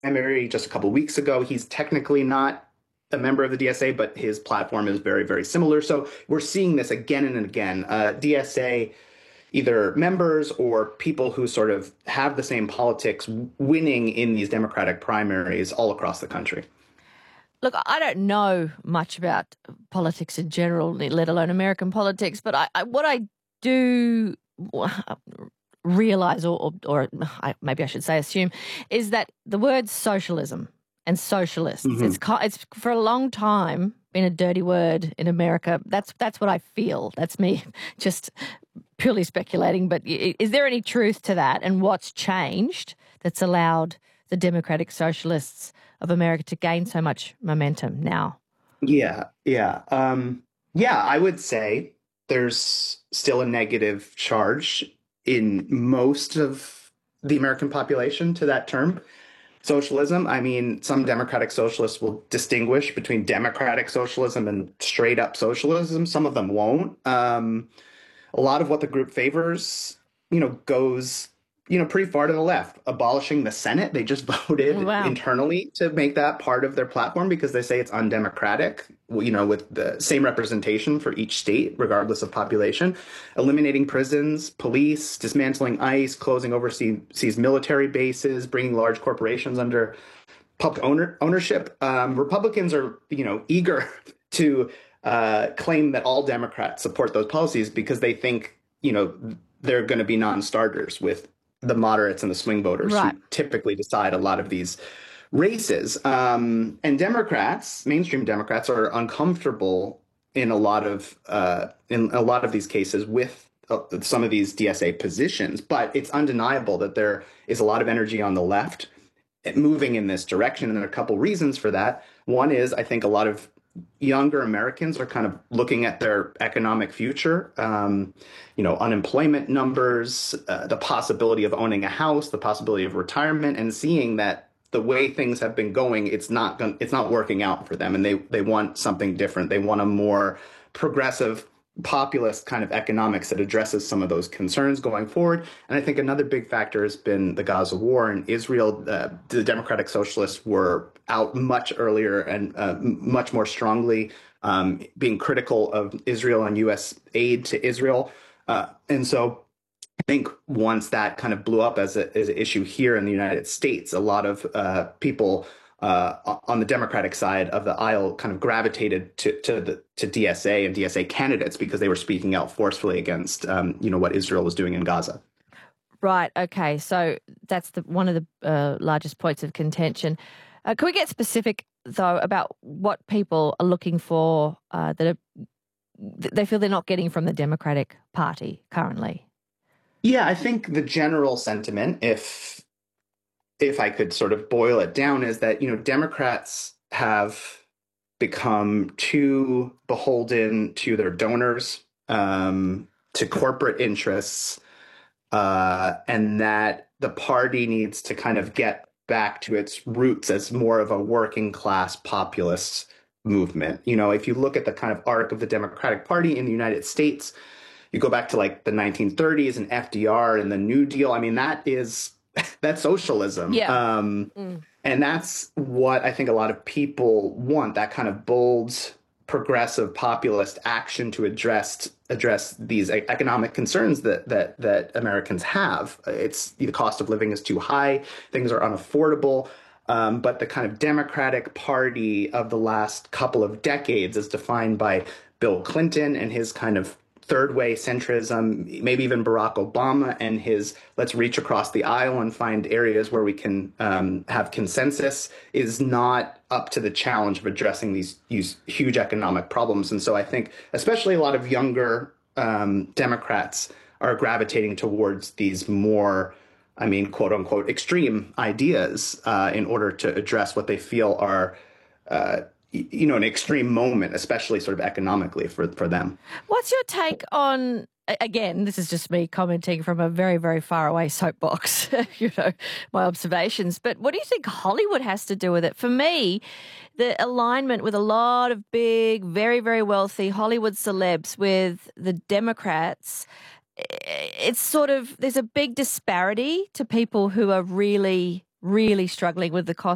primary just a couple weeks ago. He's technically not a member of the DSA, but his platform is very, very similar. So we're seeing this again and again. DSA, either members or people who sort of have the same politics winning in these Democratic primaries all across the country. Look, I don't know much about politics in general, let alone American politics, but what I do realize, maybe I should say assume, is that the word socialism and socialists, it's for a long time been a dirty word in America. That's what I feel. That's me just purely speculating. But is there any truth to that? And what's changed that's allowed the Democratic Socialists of America to gain so much momentum now? Yeah. I would say there's still a negative charge in most of the American population to that term, socialism. I mean, some democratic socialists will distinguish between democratic socialism and straight up socialism. Some of them won't. A lot of what the group favors, goes pretty far to the left. Abolishing the Senate. They just voted internally to make that part of their platform because they say it's undemocratic, with the same representation for each state, regardless of population. Eliminating prisons, police, dismantling ICE, closing overseas military bases, bringing large corporations under public ownership. Republicans are, eager to claim that all Democrats support those policies because they think, they're going to be non-starters with the moderates and the swing voters who typically decide a lot of these races. And mainstream Democrats, are uncomfortable in a lot of these cases with some of these DSA positions. But it's undeniable that there is a lot of energy on the left moving in this direction. And there are a couple reasons for that. One is, I think a lot of younger Americans are kind of looking at their economic future, unemployment numbers, the possibility of owning a house, the possibility of retirement, and seeing that the way things have been going, it's not working out for them. And they want something different. They want a more progressive, populist kind of economics that addresses some of those concerns going forward. And I think another big factor has been the Gaza war in Israel. The Democratic Socialists were out much earlier and much more strongly being critical of Israel and U.S. aid to Israel. And so I think once that kind of blew up as an issue here in the United States, a lot of people on the Democratic side of the aisle kind of gravitated to DSA and DSA candidates because they were speaking out forcefully against, what Israel was doing in Gaza. Right. Okay. So that's one of the largest points of contention. Can we get specific, though, about what people are looking for they feel they're not getting from the Democratic Party currently? Yeah, I think the general sentiment, if I could sort of boil it down, is that, Democrats have become too beholden to their donors, to corporate interests, and that the party needs to kind of get back to its roots as more of a working class populist movement. If you look at the kind of arc of the Democratic Party in the United States, you go back to like the 1930s and FDR and the New Deal. I mean, that's socialism. Yeah. And that's what I think a lot of people want, that kind of bold, progressive, populist action to address these economic concerns that Americans have. The cost of living is too high. Things are unaffordable. But the kind of Democratic Party of the last couple of decades is defined by Bill Clinton and his kind of third way centrism, maybe even Barack Obama and his let's reach across the aisle and find areas where we can have consensus, is not up to the challenge of addressing these huge economic problems. And so I think especially a lot of younger Democrats are gravitating towards these more, quote unquote, extreme ideas in order to address what they feel are an extreme moment, especially sort of economically for them. What's your take on, again, this is just me commenting from a very, very far away soapbox, my observations, but what do you think Hollywood has to do with it? For me, the alignment with a lot of big, very, very wealthy Hollywood celebs with the Democrats, it's sort of, there's a big disparity to people who are really, really struggling with the cost